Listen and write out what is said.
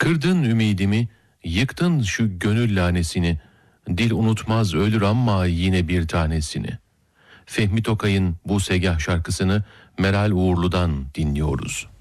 Kırdın ümidimi, yıktın şu gönül lanesini. Dil unutmaz ölür ama yine bir tanesini. Fehmi Tokay'ın bu segah şarkısını Meral Uğurlu'dan dinliyoruz.